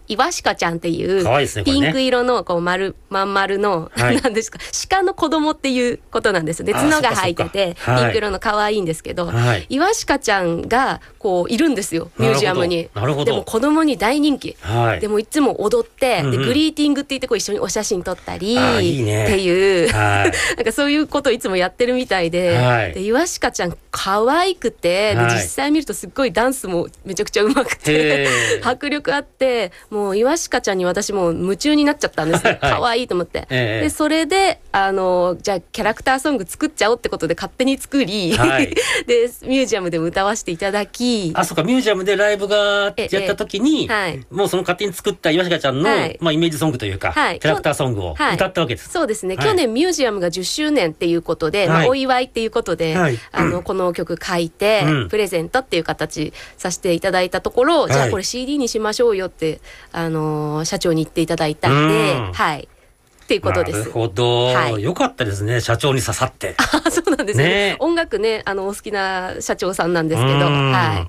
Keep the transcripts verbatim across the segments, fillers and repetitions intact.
イワシカちゃんっていう可愛いですね、これね。 ピンク色のこう丸まん丸の、はい、なんですか、鹿の子供っていうことなんですよね。角が生えててピンク色の可愛いんですけど、はい、イワシカちゃんがこういるんですよ、ミュージアムに。 なるほど。 でも子供に大人気、はい、でもいつも踊って、 うんうん、 でグリーティングって言ってこう一緒にお写真撮ったりいい、ね、 っていう、 はい、 なんかそういうことをいつもやってるみたいで、はい、でイワシカちゃん可愛くて、で実際見るとすっごいダンスもめちゃくちゃうまくて迫力あって、もうイワシカちゃんに私もう夢中になっちゃったんですよ。可愛いと思って、えー、でそれであのじゃあキャラクターソング作っちゃおうってことで勝手に作り、はい、でミュージアムでも歌わせていただき、 あ、そうか、ミュージアムでライブがやった時に、えーはい、もうその勝手に作ったイワシカちゃんの、はい、まあ、イメージソングというか、はい、キャラクターソングを歌ったわけです、はい、 そうですね、はい、去年ミュージアムがじゅっしゅうねんっていうことで、はい、まあ、お祝いっていうことで、はい、あのこの曲書いて、うん、プレゼントっていう形させていただいたところ、はい、じゃあこれ シーディー にしましょうよって、あのー、社長に言っていただいたんで、はいっていうことです。 なるほど、はい、よかったですね、社長に刺さって。 あ、そうなんですね。ね、音楽ね、あのお好きな社長さんなんですけど、はい。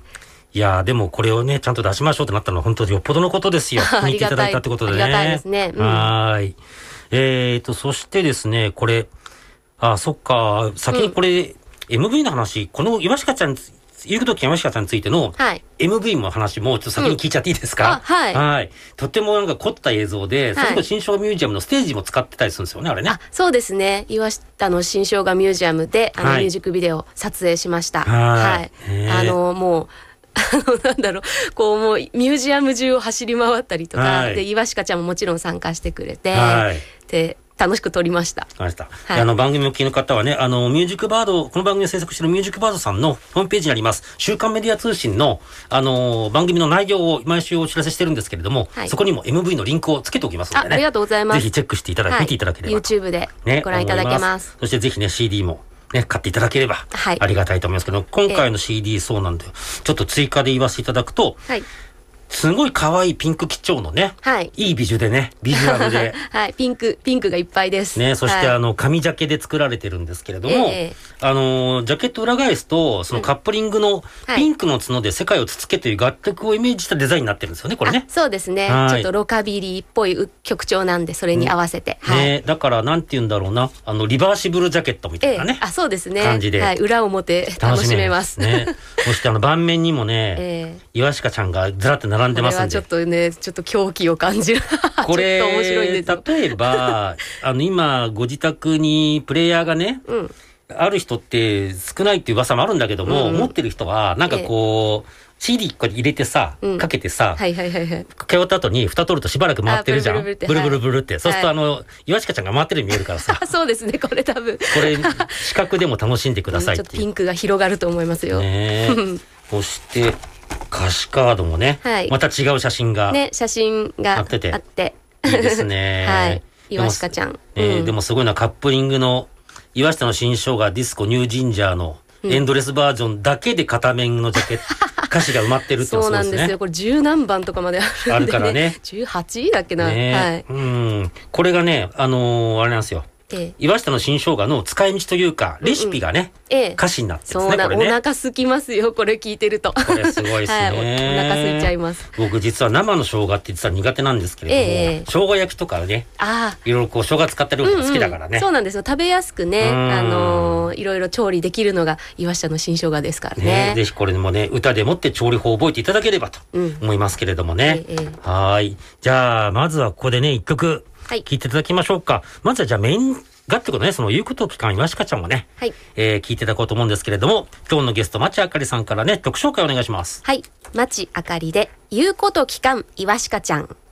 いやでもこれをねちゃんと出しましょうってなったのは本当によっぽどのことですよ。気に入っていただいたってことでね。 ありがたいですね。うん、 はい。えーとそしてですね、これあそっか先にこれ、うん、エムブイ の話、このイワシカちゃんゆうこときやましかちゃんについての エムブイ の話もちょっと先に聞いちゃっていいですか？ うん、はい、 はい。とってもなんか凝った映像で、それこそ新生姜ミュージアムのステージも使ってたりするんですよね、あれね。あ、 そうですね。岩下の新生姜ミュージアムであの、はい、ミュージックビデオ撮影しました。はい。はい、あのもうあのなんだろう、こうもうミュージアム中を走り回ったりとか、はい、で岩鹿ちゃんももちろん参加してくれて、はい、で楽しく撮りました。 ました。はい、あの番組を聞きの方はね、あのミュージックバード、この番組を制作しているミュージックバードさんのホームページにあります週刊メディア通信のあの番組の内容を毎週お知らせしてるんですけれども、はい、そこにも エムブイ のリンクをつけておきますのでね。 あ, ありがとうございます。 ぜひチェックしていただいて、はい、見ていただければ YouTube でご覧いただけます、ね、ます。 そしてぜひね シーディー もね、買っていただければありがたいと思いますけど、はい、今回の シーディー そうなんで、ちょっと追加で言わせていただくと、はい、すごい可愛いピンク基調のね、はい、いいビジュでね、ビジュアルで、 はい、ピンクピンクがいっぱいですね。そして、はい、あの紙ジャケで作られてるんですけれども、えー、あのジャケット裏返すとそのカップリングのピンクの角で世界をつつけという楽曲をイメージしたデザインになってるんですよね、これね。 そうですね、はい、ちょっとロカビリーっぽい曲調なんで、それに合わせて、 うん、はい、ね、だからなんて言うんだろうな、あのリバーシブルジャケットみたいなね、 えー、あ、そうですね、 感じで、 はい、裏表楽しめますね。 そしてあの盤面にもね、えー、岩鹿ちゃんがずらって並んでますんで、これはちょっとね、ちょっと狂気を感じるこれちょっと面白いんですよ。 例えばあの今ご自宅にプレイヤーがね、うん、ある人って少ないっていう噂もあるんだけども、うん、持ってる人はなんかこう、ええ、シーディー こう入れてさ、うん、かけてさ、はいはいはいはい、かけ終わった後に蓋取るとしばらく回ってるじゃん。ブルブルブルブルブルって、はい、そうするとあの岩鹿ちゃんが回ってるように見えるからさそうですね、これ多分これ視覚でも楽しんでくださいっていう、 ちょっとピンクが広がると思いますよ、ね、 そして歌詞カードもね、はい、また違う写真がね、写真があってていいですねはい、岩鹿ちゃん、 えーうん、でもすごいな、カップリングの岩下の新生姜ディスコニュージンジャーのエンドレスバージョンだけで片面のジャケット、うん、歌詞が埋まってるってのはそうですね。そうなんですよ、これ十何番とかまであるんで、ね、あるからね、じゅうはちいだっけな、ね、はい、うん、これがね、あのー、あれなんですよ、ええ、岩下の新生姜の使い道というかレシピがね、うんうん、ええ、歌詞になってるんですね。 そうな、 これね、 お腹空きますよ、これ聞いてると。 これすごいですね、はい、お, お腹空いちゃいます。 僕実は生の生姜って実は苦手なんですけれども、ええ、生姜焼きとかね、あ、いろいろこう生姜使ってるのが好きだからね、うんうん、 そうなんですよ、食べやすくね、あのー、いろいろ調理できるのが岩下の新生姜ですからね。ね、ぜひこれもね歌でもって調理法を覚えていただければと思いますけれどもね、うん、ええ、はい。じゃあまずはここでね一曲聴いていただきましょうか、はい、まずはじゃあメインがってことね、その言うことを聞かん岩鹿ちゃんもね、はい、えー、聞いていただこうと思うんですけれども、今日のゲスト町あかりさんからね曲紹介お願いします。 はい、町あかりで言うこと聞かん岩鹿ちゃん。